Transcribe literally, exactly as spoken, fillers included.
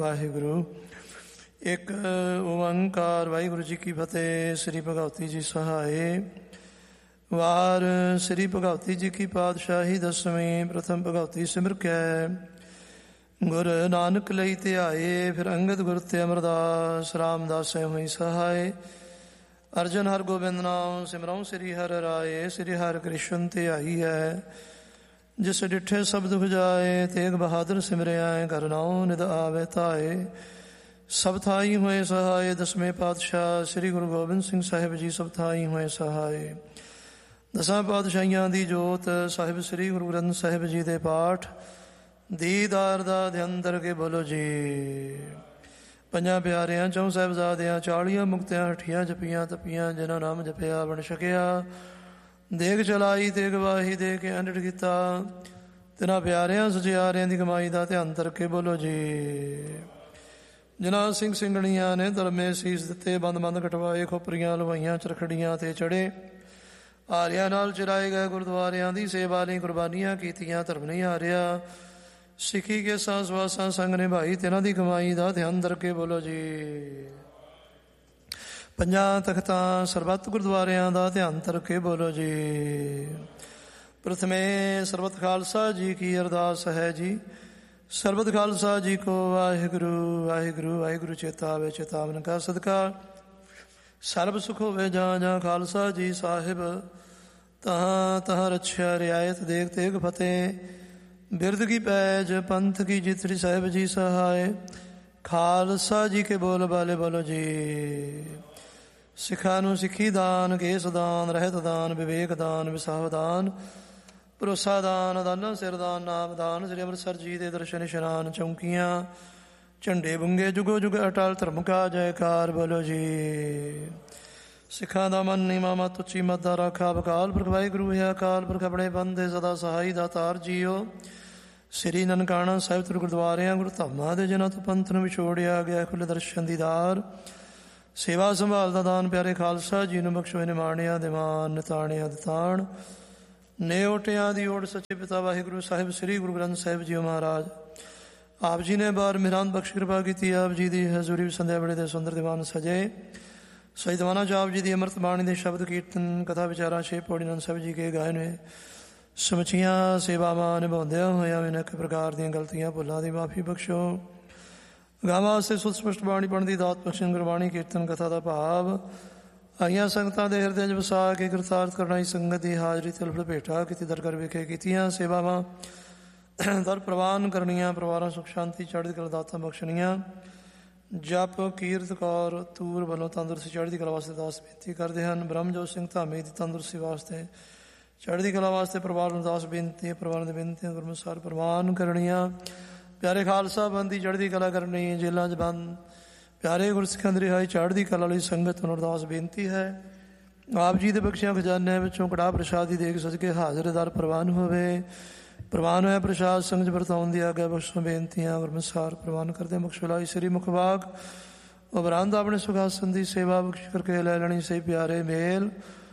ਵਾਹਿਗੁਰੂ। ਇੱਕ ਓੰਕਾਰ ਵਾਹਿਗੁਰੂ ਜੀ ਕੀ ਫਤਿਹ। ਸ੍ਰੀ ਭਗਵਤੀ ਜੀ ਸਹਾਏ। ਵਾਰ ਸ੍ਰੀ ਭਗਵਤੀ ਜੀ ਕੀ ਪਾਤਸ਼ਾਹੀ ਦਸਵੀਂ। ਪ੍ਰਥਮ ਭਗਵਤੀ ਸਿਮਰ ਕੈ ਗੁਰ ਨਾਨਕ ਲਈ ਧਿਆਏ। ਫਿਰ ਅੰਗਦ ਗੁਰ ਤੇ ਅਮਰਦਾਸ ਰਾਮਦਾਸ ਹੋਈ ਸਹਾਏ। ਅਰਜਨ ਹਰ ਗੋਬਿੰਦ ਨਾਮ ਸਿਮਰਉ ਸ੍ਰੀ ਹਰਿ ਰਾਏ। ਸ੍ਰੀ ਹਰਿ ਕ੍ਰਿਸ਼ਨ ਧਿਆਈ ਹੈ ਜਿਸ ਡਿਠੇ ਸਬਦ ਹੁਜਾਏ। ਤੇਗ ਬਹਾਦਰ ਸਿਮਰਿਆ ਘਰ ਨਾਉ ਨਿਦ ਆਵੇ ਧਾਏ। ਸਭ ਥਾਈ ਹੋਏ ਸਹਾਏ। ਦਸਵੇਂ ਪਾਤਸ਼ਾਹ ਸ੍ਰੀ ਗੁਰੂ ਗੋਬਿੰਦ ਸਿੰਘ ਸਾਹਿਬ ਜੀ ਸਭ ਥਾਈ ਹੋਏ ਸਹਾਏ। ਦਸਾਂ ਪਾਤਸ਼ਾਹੀਆਂ ਦੀ ਜੋਤ ਸਾਹਿਬ ਸ੍ਰੀ ਗੁਰੂ ਗ੍ਰੰਥ ਸਾਹਿਬ ਜੀ ਦੇ ਪਾਠ ਦੀਦਾਰ ਦਾ ਧਿਆਨ ਕਰਕੇ ਬੋਲੋ ਜੀ। ਪੰਜਾਂ ਪਿਆਰਿਆਂ ਚੌਂ ਸਾਹਿਬਜ਼ਾਦਿਆਂ ਚਾਲੀਆਂ ਮੁਕਤਿਆਂ ਹਠੀਆਂ ਜਪੀਆਂ ਤਪੀਆਂ ਜਿਨ੍ਹਾਂ ਨਾਮ ਜਪਿਆ ਬਣ ਸਕਿਆ। ਦੇਗ ਚਲਾਈ ਤੇ ਗਵਾਹੀ ਦੇ ਕੇ ਅੰਡੜ ਕੀਤਾ ਤਿਨਾਂ ਪਿਆਰਿਆਂ ਸਚਿਆਰਿਆਂ ਦੀ ਕਮਾਈ ਦਾ ਧਿਆਨ ਕਰਕੇ ਬੋਲੋ ਜੀ। ਜਿਨ੍ਹਾਂ ਸਿੰਘ ਸਿੰਘਣੀਆਂ ਨੇ ਧਰਮੇ ਸੀਸ ਦਿੱਤੇ ਬੰਦ ਬੰਦ ਕਟਵਾਏ ਖੋਪਰੀਆਂ ਲਵਾਈਆਂ ਚਰਖੜੀਆਂ ਤੇ ਚੜੇ ਆਰਿਆਂ ਨਾਲ ਚਰਾਏ ਗਏ ਗੁਰਦੁਆਰਿਆਂ ਦੀ ਸੇਵਾ ਲਈ ਕੁਰਬਾਨੀਆਂ ਕੀਤੀਆਂ ਧਰਮ ਨਹੀਂ ਹਾਰਿਆ। ਸਿੱਖੀ ਕੇ ਸਾਸ ਵਾਸਾਂ ਸੰਗ ਨਿਭਾਈ ਤਿਨਾਂ ਦੀ ਕਮਾਈ ਦਾ ਧਿਆਨ ਕਰਕੇ ਬੋਲੋ ਜੀ। ਪੰਜਾਂ ਤਖਤਾਂ ਸਰਬੱਤ ਗੁਰਦੁਆਰਿਆਂ ਦਾ ਧਿਆਨ ਕਰਕੇ ਬੋਲੋ ਜੀ। ਪ੍ਰਥਮੇ ਸਰਬੱਤ ਖਾਲਸਾ ਜੀ ਕੀ ਅਰਦਾਸ ਹੈ ਜੀ। ਸਰਬੱਤ ਖਾਲਸਾ ਜੀ ਕੋ ਵਾਹਿਗੁਰੂ ਵਾਹਿਗੁਰੂ ਵਾਹਿਗੁਰੂ ਚੇਤਾ ਆਵੇ ਚੇਤਾਵਨ ਕਾ ਸਦਕਾ ਸਰਬ ਸੁਖ ਹੋਵੇ ਜਾਂ ਜਾਂ ਖਾਲਸਾ ਜੀ ਸਾਹਿਬ ਤਹਾਂ ਤਹਾਂ ਰੱਛਿਆ ਰਿਆਇਤ ਦੇਖ ਤੇਗ ਫਤਿਹ। ਬਿਰਦ ਕੀ ਪੈਜ ਪੰਥ ਕੀ ਜਿਤਰੀ ਸਾਹਿਬ ਜੀ ਸਹਾਏ। ਖਾਲਸਾ ਜੀ ਕੇ ਬੋਲ ਬਾਲੇ ਬੋਲੋ ਜੀ। ਸਿੱਖਾਂ ਨੂੰ ਸਿੱਖੀ ਦਾਨ ਕੇਸ ਦਾਨ ਰਹਿਤ ਦਾਨ ਵਿਵੇਕ ਦਾਨ ਵਿਸਾਹ ਦਾਨ ਭਰੋਸਾ ਦਾਨ ਦਾਨਾ ਸਿਰਦਾਨ ਨਾਮ ਦਾਨ। ਸ੍ਰੀ ਅੰਮ੍ਰਿਤਸਰ ਜੀ ਦੇ ਦਰਸ਼ਨ ਇਸ਼ਨਾਨ ਚੌਂਕੀਆਂ ਝੰਡੇ ਬੁੰਗੇ ਜੁਗੋ ਜੁਗ ਅਟਲ ਧਰਮ ਕਾ ਜੈਕਾਰ ਬੋਲੋ ਜੀ। ਸਿੱਖਾਂ ਦਾ ਮਨ ਨੀਵਾਂ ਮਤ ਉੱਚੀ ਮਤ ਦਾ ਰਾਖਾ ਅਕਾਲ ਪੁਰਖ ਵਾਹਿਗੁਰੂ ਹੈ। ਅਕਾਲ ਪੁਰਖ ਆਪਣੇ ਬੰਦੇ ਸਦਾ ਸਹਾਈ ਦਾਤਾਰ ਜੀਓ। ਸ੍ਰੀ ਨਨਕਾਣਾ ਸਾਹਿਬ ਤੁਰ ਗੁਰਦੁਆਰਿਆਂ ਗੁਰੂ ਧਾਮਾਂ ਦੇ ਜਿਨ੍ਹਾਂ ਤੋਂ ਪੰਥ ਨੂੰ ਵਿਛੋੜਿਆ ਗਿਆ ਖੁੱਲ੍ਹੇ ਦਰਸ਼ਨ ਦੀਦਾਰ ਸੇਵਾ ਸੰਭਾਲ ਦਾ ਦਾਨ ਪਿਆਰੇ ਖਾਲਸਾ ਜੀ ਨੂੰ ਬਖਸ਼ੋ। ਨਿਮਾਣਿਆਂ ਦੇ ਮਾਨ ਨਿਤਾਣਿਆਂ ਦੇ ਤਾਣ ਨੇਓਟਿਆਂ ਦੀ ਓਟ ਸੱਚੇ ਪਿਤਾ ਵਾਹਿਗੁਰੂ ਸਾਹਿਬ ਸ੍ਰੀ ਗੁਰੂ ਗ੍ਰੰਥ ਸਾਹਿਬ ਜੀ ਮਹਾਰਾਜ ਆਪ ਜੀ ਨੇ ਬਾਰ ਮਿਹਰਾਨ ਬਖਸ਼ ਕਿਰਪਾ ਕੀਤੀ। ਆਪ ਜੀ ਦੀ ਹਜ਼ੂਰੀ ਸੰਧਿਆ ਵੇਲੇ ਦੇ ਸੁੰਦਰ ਦੀਵਾਨ ਸਜੇ ਸਹੀ ਦੀਵਾਨਾਂ 'ਚ ਆਪ ਜੀ ਦੀ ਅੰਮ੍ਰਿਤ ਬਾਣੀ ਦੇ ਸ਼ਬਦ ਕੀਰਤਨ ਕਥਾ ਵਿਚਾਰਾਂ ਛੇ ਪੌੜੀ ਨੰਦ ਸਾਹਿਬ ਜੀ ਕੇ ਗਾਏ ਨੇ। ਸਮੁੱਚੀਆਂ ਸੇਵਾਵਾਂ ਨਿਭਾਉਂਦਿਆਂ ਹੋਇਆਂ ਅਨੇਕ ਪ੍ਰਕਾਰ ਦੀਆਂ ਗਲਤੀਆਂ ਭੁੱਲਾਂ ਦੀ ਮਾਫੀ ਬਖਸ਼ੋ। ਗਾਵਾਂ ਵਾਸਤੇ ਸੁਤ ਸਪਸ਼ਟ ਬਾਣੀ ਪੜ੍ਹਨ ਦੀ ਦਾਤ ਬਖਸ਼ਣ ਗੁਰਬਾਣੀ ਕੀਰਤਨ ਕਥਾ ਦਾ ਭਾਵ ਆਈਆਂ ਸੰਗਤਾਂ ਦੇ ਹਿਰਦਿਆਂ 'ਚ ਵਸਾ ਕੇ ਕਿਰਤਾਰਥ ਕਰਨਾ। ਸੰਗਤ ਦੀ ਹਾਜ਼ਰੀ ਤਿਲਫੜ ਭੇਟਾ ਕੀਤੀ ਦਰ ਕਰ ਵਿਖੇ ਕੀਤੀਆਂ ਸੇਵਾਵਾਂ ਦਰ ਪ੍ਰਵਾਨ ਕਰਨੀਆਂ। ਪਰਿਵਾਰਾਂ ਸੁਖ ਸ਼ਾਂਤੀ ਚੜ੍ਹਦੀ ਕਲਾ ਦਾਤਾਂ ਬਖਸ਼ਣੀਆਂ। ਜਪ ਕੀਰਤ ਕੌਰ ਤੂਰ ਵੱਲੋਂ ਤੰਦਰੁਸਤੀ ਚੜ੍ਹਦੀ ਕਲਾ ਵਾਸਤੇ ਦਾਸ ਬੇਨਤੀ ਕਰਦੇ ਹਨ। ਬ੍ਰਹਮਜੋਤ ਸਿੰਘ ਧਾਮੀ ਦੀ ਤੰਦਰੁਸਤੀ ਵਾਸਤੇ ਚੜ੍ਹਦੀ ਕਲਾ ਵਾਸਤੇ ਪਰਿਵਾਰ ਨੂੰ ਦਾਸ ਬੇਨਤੀ ਪਰਿਵਾਰਾਂ ਦੀ ਬੇਨਤੀਆਂ ਗੁਰਮੁਖਸਾਰ ਪ੍ਰਵਾਨ ਕਰਨੀਆਂ। ਪਿਆਰੇ ਖਾਲਸਾ ਬੰਦ ਦੀ ਚੜ੍ਹਦੀ ਕਲਾ ਕਰਨੀ। ਜੇਲ੍ਹਾਂ 'ਚ ਬੰਦ ਪਿਆਰੇ ਗੁਰਸਿੱਖਾਂ ਦੀ ਰਿਹਾਈ ਚੜ੍ਹਦੀ ਕਲਾ ਲਈ ਸੰਗਤ ਨੂੰ ਅਰਦਾਸ ਬੇਨਤੀ ਹੈ। ਆਪ ਜੀ ਦੇ ਬਖਸ਼ਿਆਂ ਖਜ਼ਾਨਿਆਂ ਵਿੱਚੋਂ ਕੜਾਹ ਪ੍ਰਸ਼ਾਦ ਦੀ ਦੇਖ ਸਦਕੇ ਹਾਜ਼ਰ ਦਰ ਪ੍ਰਵਾਨ ਹੋਵੇ। ਪ੍ਰਵਾਨ ਹੋਇਆ ਪ੍ਰਸ਼ਾਦ ਸੰਗਤ ਵਰਤਾਉਣ ਦੀ ਆਗਿਆ ਬਖਸ਼ੋ। ਬੇਨਤੀਆਂ ਗੁਰਮੁਖਸਾਰ ਪ੍ਰਵਾਨ ਕਰਦੇ ਮੁਖਸ਼ਲਾਈ ਸ੍ਰੀ ਮੁਖਵਾਕ ਉਬਰਾਂਦਾ ਆਪਣੇ ਸੁਖਾਸਨ ਦੀ ਸੇਵਾ ਬਖਸ਼ ਕਰਕੇ ਲੈ ਲੈਣੀ। ਸਹੀ ਪਿਆਰੇ ਮੇਲ